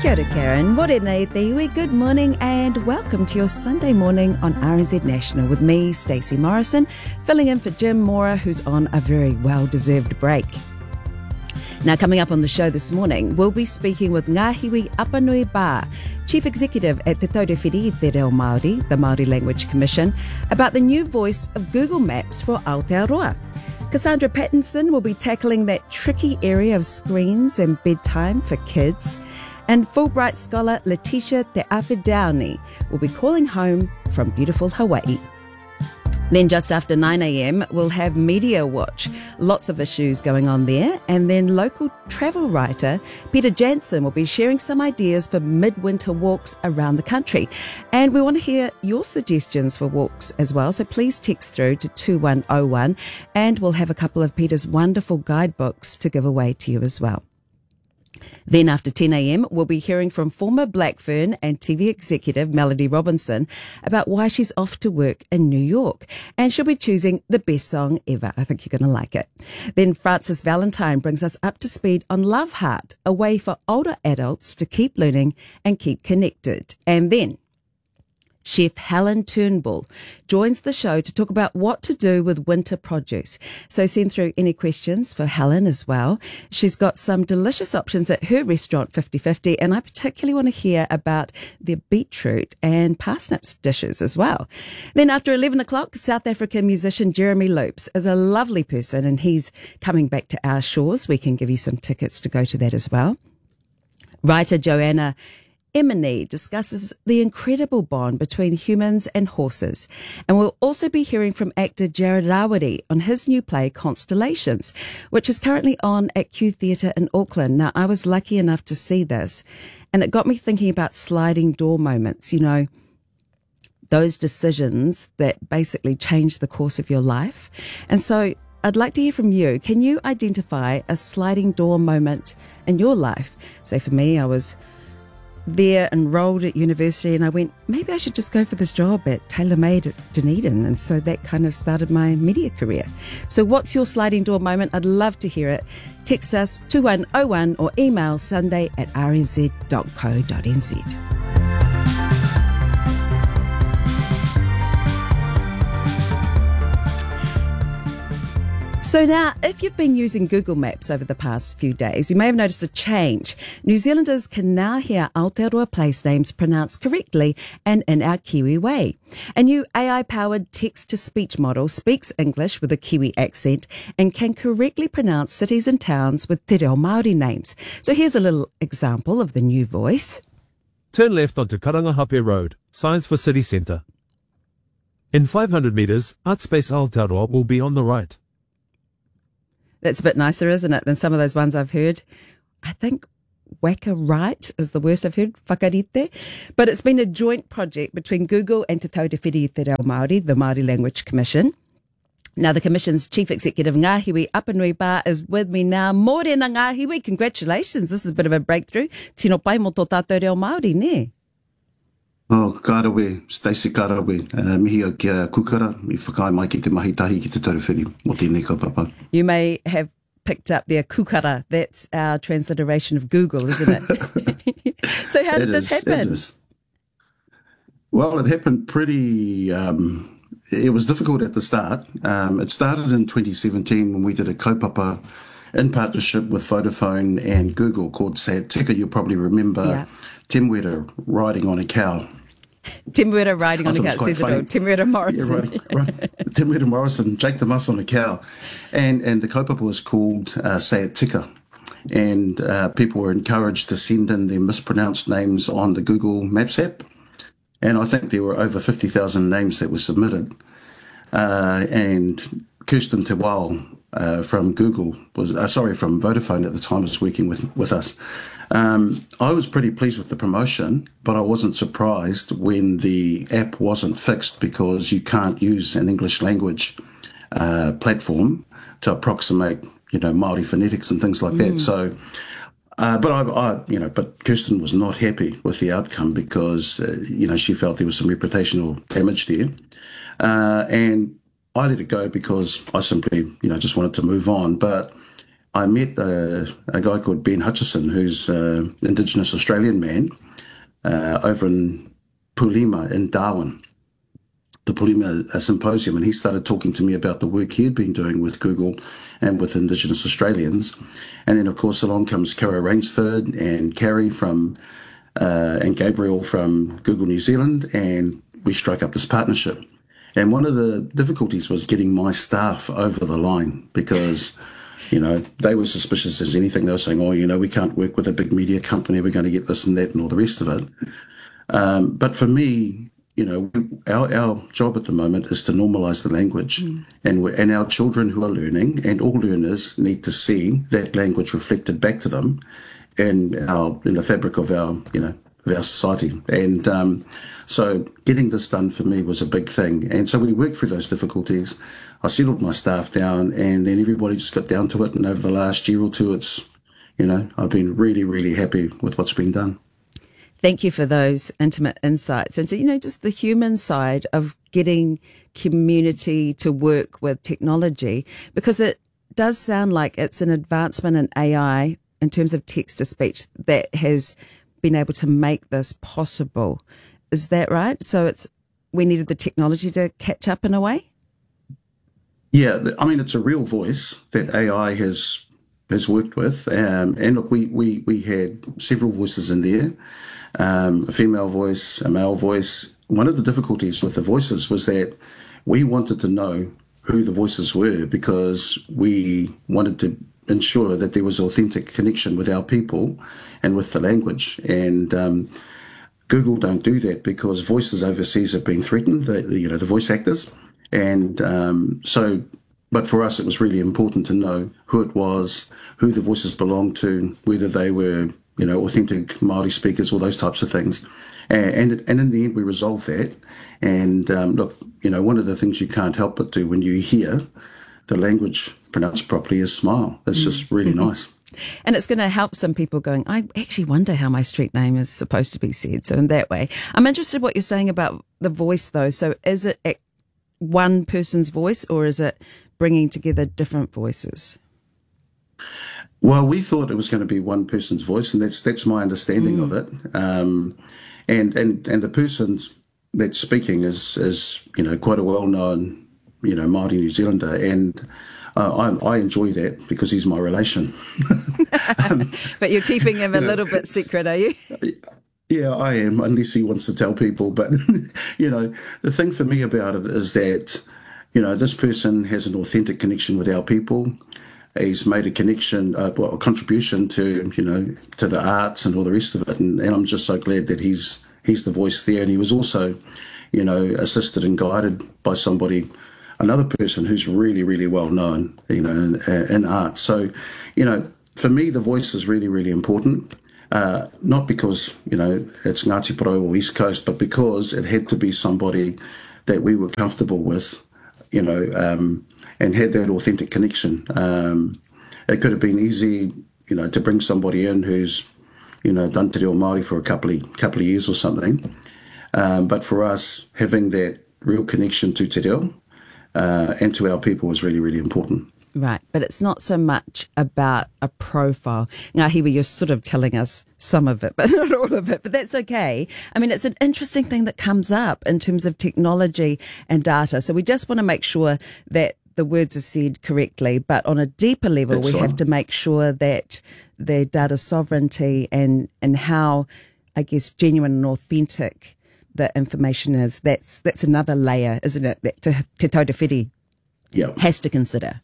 Kia ora, Karen. Morena te iwi. Good morning and welcome to your Sunday morning on RNZ National with me, Stacey Morrison, filling in for Jim Mora, who's on a very well-deserved break. Now, coming up on the show this morning, we'll be speaking with Ngāhiwi Apanui Ba, Chief Executive at Te Taurewhiri i Te Reo Māori, the Māori Language Commission, about the new voice of Google Maps for Aotearoa. Cassandra Pattinson will be tackling that tricky area of screens and bedtime for kids. And Fulbright scholar Letitia Te Awhidauni will be calling home from beautiful Hawaii. Then just after 9 a.m, we'll have Media Watch. Lots of issues going on there. And then local travel writer Peter Jansen will be sharing some ideas for midwinter walks around the country. And we want to hear your suggestions for walks as well. So please text through to 2101 and we'll have a couple of Peter's wonderful guidebooks to give away to you as well. Then after 10 a.m, we'll be hearing from former Blackfern and TV executive Melody Robinson about why she's off to work in New York. And she'll be choosing the best song ever. I think you're going to like it. Then Francis Valentine brings us up to speed on Love Heart, a way for older adults to keep learning and keep connected. And then Chef Helen Turnbull joins the show to talk about what to do with winter produce. So send through any questions for Helen as well. She's got some delicious options at her restaurant 50/50, and I particularly want to hear about their beetroot and parsnips dishes as well. Then after 11 o'clock, South African musician Jeremy Loops is a lovely person and he's coming back to our shores. We can give you some tickets to go to that as well. Writer Joanna Emini discusses the incredible bond between humans and horses. And we'll also be hearing from actor Jared Rawari on his new play Constellations, which is currently on at Q Theatre in Auckland. Now, I was lucky enough to see this, and it got me thinking about sliding door moments, you know, those decisions that basically change the course of your life. And so I'd like to hear from you. Can you identify a sliding door moment in your life? So for me, I was there enrolled at university and I went, maybe I should just go for this job at TaylorMade at Dunedin. And so that kind of started my media career. So what's your sliding door moment? I'd love to hear it. Text us 2101 or email sunday@rnz.co.nz. So now, if you've been using Google Maps over the past few days, you may have noticed a change. New Zealanders can now hear Aotearoa place names pronounced correctly and in our Kiwi way. A new AI-powered text-to-speech model speaks English with a Kiwi accent and can correctly pronounce cities and towns with Te Reo Māori names. So here's a little example of the new voice. Turn left onto Karangahape Road, signs for City Centre. In 500 metres, Artspace Aotearoa will be on the right. That's a bit nicer, isn't it, than some of those ones I've heard. I think Waka Right is the worst I've heard, whakarite. But it's been a joint project between Google and Te Taurewhiri i Te Reo Māori, the Māori Language Commission. Now, the Commission's Chief Executive, Ngāhiwi Apanui Ba, is with me now. Morena Ngāhiwi, congratulations. This is a bit of a breakthrough. Tino pai mo tō tātou reo Māori, ne? Oh, kārawe, Stacey kārawe, mihi o kia kukara, I whakai mai ki te mahi tahi ki te taurewhiri, mo tēnei kaupapa. You may have picked up their kukara. That's our transliteration of Google, isn't it? So how did this happen? Well, it happened pretty, it was difficult at the start. It started in 2017 when we did a kaupapa in partnership with Vodafone and Google called Sad Tika. You'll probably remember Temwera riding on a cow. Temwera riding on a cow, says it all. Temwera Morrison. Yeah, right. Temwera Morrison, Jake the Muss on a cow. And the kaupapa was called Sad Tika. And people were encouraged to send in their mispronounced names on the Google Maps app. And I think there were over 50,000 names that were submitted. And Kirsten Te Wao from Google was, from Vodafone at the time was working with us. I was pretty pleased with the promotion, but I wasn't surprised when the app wasn't fixed because you can't use an English language platform to approximate, Māori phonetics and things like that. So, but Kirsten was not happy with the outcome because, she felt there was some reputational damage there. And I let it go because I simply, just wanted to move on. But I met a guy called Ben Hutchison, who's an Indigenous Australian man over in Pulima in Darwin, the Pulima Symposium, and he started talking to me about the work he had been doing with Google and with Indigenous Australians. And then, of course, along comes Cara Rainsford and Carrie from and Gabriel from Google New Zealand, and we struck up this partnership. And one of the difficulties was getting my staff over the line because, they were suspicious as anything. They were saying, we can't work with a big media company. We're going to get this and that and all the rest of it. But for me, our job at the moment is to normalise the language, and our children who are learning, and all learners need to see that language reflected back to them in the fabric of our society. And so getting this done for me was a big thing. And so we worked through those difficulties. I settled my staff down, and then everybody just got down to it. And over the last year or two, I've been really, really happy with what's been done. Thank you for those intimate insights into, just the human side of getting community to work with technology, because it does sound like it's an advancement in AI in terms of text to speech that has been able to make this possible. Is that right? So we needed the technology to catch up in a way? Yeah, it's a real voice that AI has worked with. And look, we had several voices in there. A female voice, a male voice. One of the difficulties with the voices was that we wanted to know who the voices were because we wanted to ensure that there was authentic connection with our people and with the language. And Google don't do that because voices overseas have been threatened, the voice actors. And but for us, it was really important to know who it was, who the voices belonged to, whether they were authentic Māori speakers, all those types of things. And in the end, we resolved that. And look, one of the things you can't help but do when you hear the language pronounced properly is smile. It's just really nice. And it's going to help some people going, I actually wonder how my street name is supposed to be said. So in that way, I'm interested in what you're saying about the voice, though. So is it one person's voice, or is it bringing together different voices? Well, we thought it was going to be one person's voice, and that's my understanding of it. And the person that's speaking is quite a well-known Māori New Zealander, and I enjoy that because he's my relation. But you're keeping him a little bit secret, are you? Yeah, I am, unless he wants to tell people. But the thing for me about it is that this person has an authentic connection with our people. He's made a connection, a contribution to the arts and all the rest of it, and I'm just so glad that he's the voice there. And he was also, assisted and guided by another person who's really, really well known, in art. So, for me, the voice is really, really important. Not because it's Ngāti Porou or East Coast, but because it had to be somebody that we were comfortable with, and had that authentic connection. It could have been easy, to bring somebody in who's, done Te Reo Māori for a couple of years or something. But for us, having that real connection to Te Reo and to our people was really, really important. Right, but it's not so much about a profile. Now, Hiwi, you're sort of telling us some of it, but not all of it, but that's okay. It's an interesting thing that comes up in terms of technology and data. So we just want to make sure that the words are said correctly, but on a deeper level, we have to make sure that the data sovereignty and how, I guess, genuine and authentic the information is. That's another layer, isn't it, that Te Tautawhiti has to consider.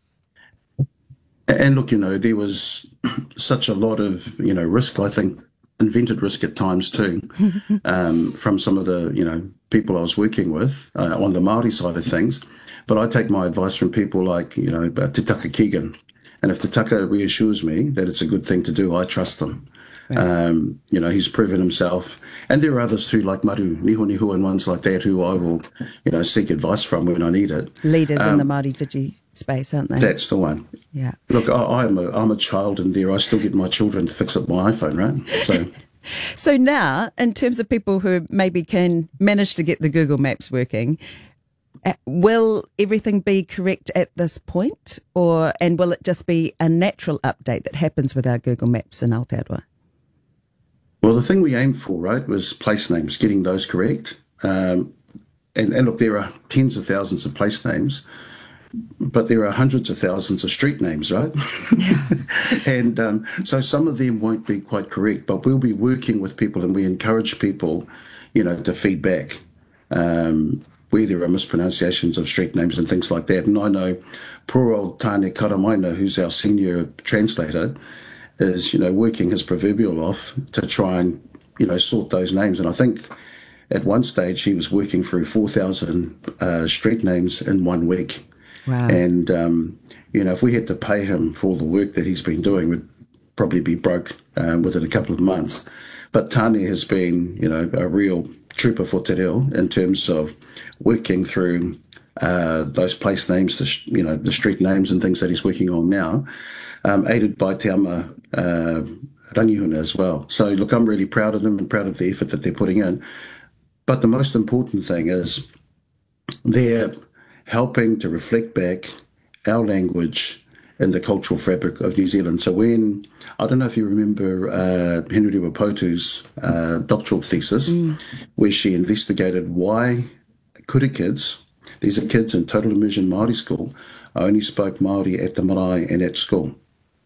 And look, there was such a lot of, risk, I think, invented risk at times too, from some of the, people I was working with on the Māori side of things. But I take my advice from people like, Te Taka Keegan. And if Te Taka reassures me that it's a good thing to do, I trust them. Right. He's proven himself. And there are others too, like Maru Niho and ones like that who I will, seek advice from when I need it. Leaders in the Māori Digi space, aren't they? That's the one. Yeah. Look, I'm a child in there. I still get my children to fix up my iPhone, right? So now, in terms of people who maybe can manage to get the Google Maps working, Will everything be correct at this point, and will it just be a natural update that happens with our Google Maps in Aotearoa? Well, the thing we aimed for, right, was place names, getting those correct. And look, there are tens of thousands of place names, but there are hundreds of thousands of street names, right? Yeah. And so some of them won't be quite correct, but we'll be working with people, and we encourage people, to feedback where there are mispronunciations of street names and things like that. And I know poor old Tane Karamaina, who's our senior translator, is, working his proverbial off to try and, sort those names. And I think at one stage he was working through 4,000 street names in 1 week. Wow. And, if we had to pay him for all the work that he's been doing, we'd probably be broke within a couple of months. But Tane has been, a real trooper for Te Reo in terms of working through those place names, the street names and things that he's working on now, aided by Te Ama Rangihuna as well. So, look, I'm really proud of them and proud of the effort that they're putting in. But the most important thing is they're helping to reflect back our language in the cultural fabric of New Zealand. So I don't know if you remember Henry Wapotu's doctoral thesis, where she investigated why kura kids, these are kids in total immersion Māori school, only spoke Māori at the marae and at school.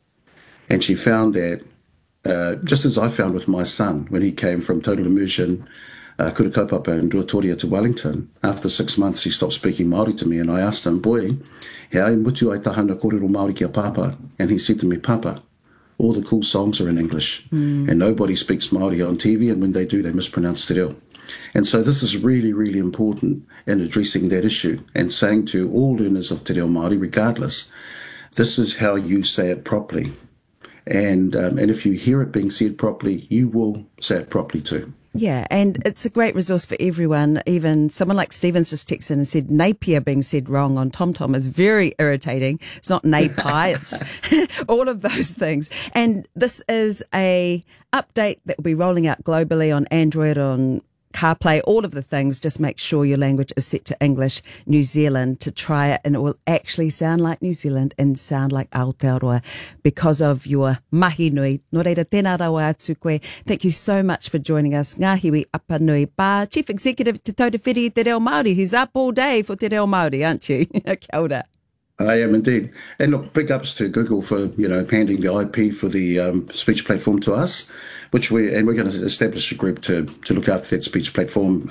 And she found that, just as I found with my son, when he came from total immersion, kura kaupapa in Ruatoria to Wellington, after 6 months he stopped speaking Māori to me, and I asked him, boy, he ai mutu ai tahana kōrero Māori kia papa? And he said to me, Papa, all the cool songs are in English, and nobody speaks Māori on TV, and when they do, they mispronounce te reo. And so this is really, really important in addressing that issue and saying to all learners of te reo Māori, regardless, this is how you say it properly. And if you hear it being said properly, you will say it properly too. Yeah, and it's a great resource for everyone. Even someone like Stevens just texted in and said Napier being said wrong on TomTom is very irritating. It's not Napi, it's all of those things. And this is a update that will be rolling out globally on Android, on CarPlay, all of the things. Just make sure your language is set to English New Zealand to try it, and it will actually sound like New Zealand and sound like Aotearoa because of your mahi nui. Nō reira, tēnā rawa atu koe. Thank you so much for joining us. Ngā Hiwi Apanui Pā, Chief Executive Te Tautawhiri Te Reo Māori, who's up all day for Te Reo Māori, aren't you? Kia ora. I am indeed. And look, big ups to Google for, handing the IP for the speech platform to us, we're going to establish a group to look after that speech platform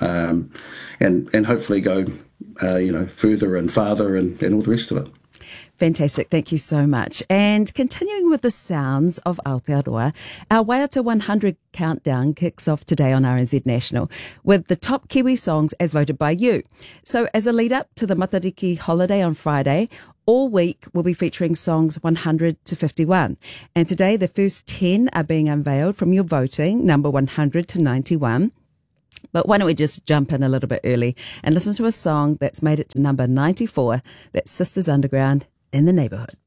and hopefully go, further and farther and all the rest of it. Fantastic. Thank you so much. And continuing with the sounds of Aotearoa, our Waiata 100 countdown kicks off today on RNZ National with the top Kiwi songs as voted by you. So as a lead up to the Matariki holiday on Friday, all week we'll be featuring songs 100 to 51. And today the first 10 are being unveiled from your voting, number 100 to 91. But why don't we just jump in a little bit early and listen to a song that's made it to number 94, that's Sisters Underground, In the Neighbourhood.